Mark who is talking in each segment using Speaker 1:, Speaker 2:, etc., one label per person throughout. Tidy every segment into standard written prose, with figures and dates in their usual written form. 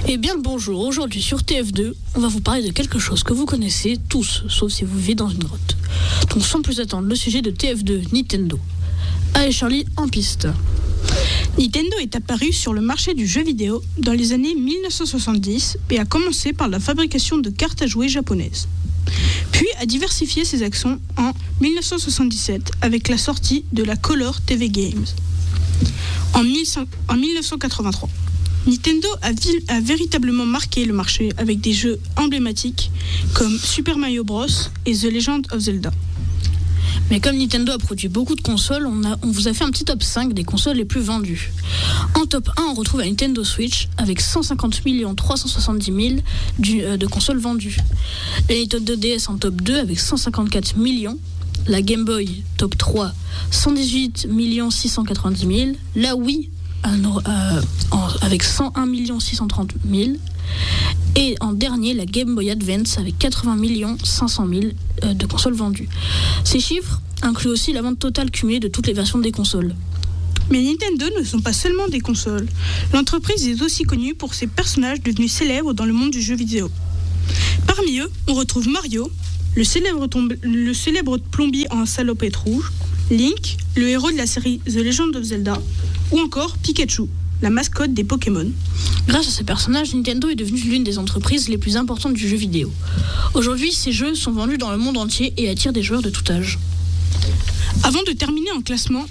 Speaker 1: Eh bien le bonjour, aujourd'hui sur TF2, on va vous parler de quelque chose que vous connaissez tous, sauf si vous vivez dans une grotte. Donc sans plus attendre, le sujet de TF2, Nintendo. Allez Charlie, en piste.
Speaker 2: Nintendo est apparu sur le marché du jeu vidéo dans les années 1970 et a commencé par la fabrication de cartes à jouer japonaises. Puis a diversifié ses actions en 1977 avec la sortie de la Color TV Games. En 1983, Nintendo a véritablement marqué le marché avec des jeux emblématiques comme Super Mario Bros et The Legend of Zelda.
Speaker 1: Mais comme Nintendo a produit beaucoup de consoles, on vous a fait un petit top 5 des consoles les plus vendues. En top 1, on retrouve la Nintendo Switch avec 150 370 000 de consoles vendues. La Nintendo DS en top 2 avec 154 millions. La Game Boy top 3, 118 690 000. La Wii avec 101 630 000. Et en dernier, la Game Boy Advance avec 80 500 000 de consoles vendues. Ces chiffres incluent aussi la vente totale cumulée de toutes les versions des consoles.
Speaker 2: Mais Nintendo ne sont pas seulement des consoles. L'entreprise est aussi connue pour ses personnages devenus célèbres dans le monde du jeu vidéo. Parmi eux, on retrouve Mario, le célèbre plombier en salopette rouge, Link, le héros de la série The Legend of Zelda, ou encore Pikachu, la mascotte des Pokémon.
Speaker 1: Grâce à ces personnages, Nintendo est devenue l'une des entreprises les plus importantes du jeu vidéo. Aujourd'hui, ces jeux sont vendus dans le monde entier et attirent des joueurs de tout âge.
Speaker 2: Avant de terminer en classement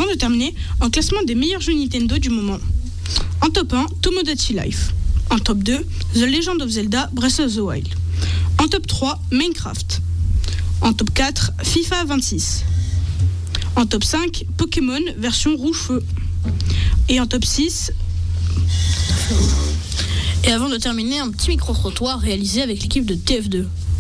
Speaker 2: des meilleurs jeux Nintendo du moment. En top 1, Tomodachi Life. En top 2, The Legend of Zelda Breath of the Wild. En top 3, Minecraft. En top 4, FIFA 26. En top 5, Pokémon version rouge-feu. Et en top 6...
Speaker 1: Et avant de terminer, un petit micro-trottoir réalisé avec l'équipe de TF2.